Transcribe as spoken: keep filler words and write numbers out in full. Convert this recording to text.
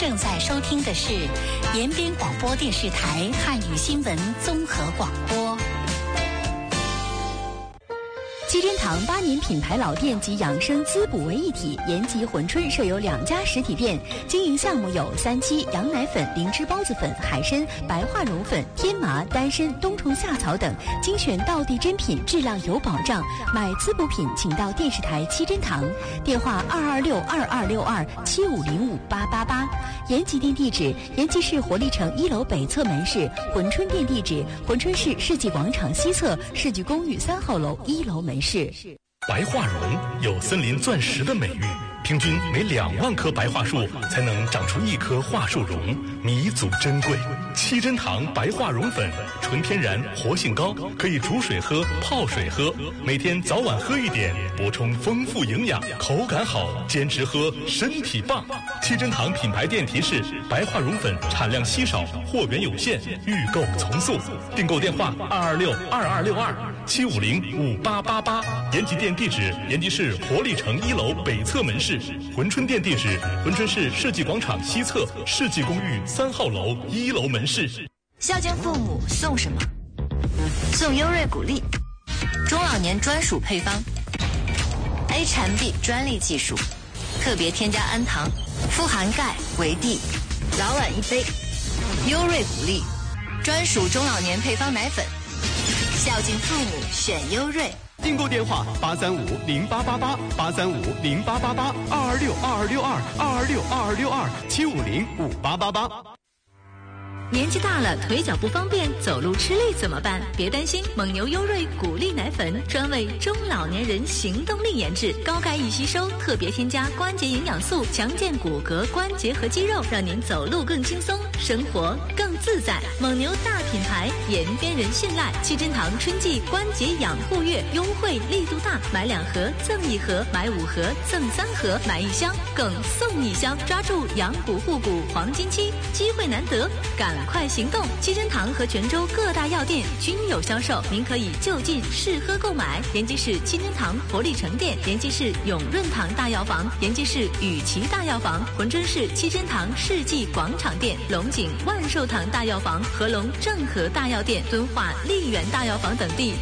正在收听的是延边广播电视台汉语新闻综合广播。 七珍堂八年品牌老店及养生滋补为一体，延吉珲春设有两家实体店，经营项目有三七、羊奶粉、灵芝孢子粉、海参、白化绒粉、天麻、丹参、冬虫夏草等，精选道地珍品，质量有保障。买滋补品请到电视台七珍堂，电话二二六二二六二七五零五八八八。延吉店地址：延吉市活力城一楼北侧门市；珲春店地址：珲春市世纪广场西侧世纪公寓三号楼一楼门市。 白化绒有森林钻石的美誉，平均每两万棵白桦树才能长出一棵桦树茸，弥足珍贵。七珍堂白化绒粉，纯天然，活性高，可以煮水喝、泡水喝，每天早晚喝一点，补充丰富营养，口感好，坚持喝，身体棒。七珍堂品牌店提示：白化绒粉产量稀少，货源有限，预购从速。订购电话：二二六二二六二七五零五八八八。延吉店地址：延吉市活力城一楼北侧门市；珲春店地址：珲春市世纪广场西侧世纪公寓三号楼一楼门市。 孝敬父母送什么？送优瑞谷粒，中老年专属配方 ，A 产 B 专利技术，特别添加氨糖，富含钙、维 D， 老晚一杯。优瑞谷粒，专属中老年配方奶粉，孝敬父母选优瑞。 订购电话：八三五零八八八八三五零八八八二二六二二六二二二六二二六二七五零五八八八。 年纪大了，腿脚不方便，走路吃力怎么办？别担心，蒙牛优瑞谷粒奶粉专为中老年人行动力研制，高钙易吸收，特别添加关节营养素，强健骨骼、关节和肌肉，让您走路更轻松，生活更自在。蒙牛大品牌，延边人信赖。七珍堂春季关节养护月优惠力度大，买两盒赠一盒，买五盒赠三盒，买一箱更送一箱，抓住养骨护骨黄金期，机会难得，赶快行动！七珍堂和泉州各大药店均有销售，您可以就近试喝购买。延吉市七珍堂活力城店、延吉市永润堂大药房、延吉市雨琦大药房、珲春市七珍堂世纪广场店、龙井万寿堂大药房、合龙正和大药店、敦化丽园大药房等地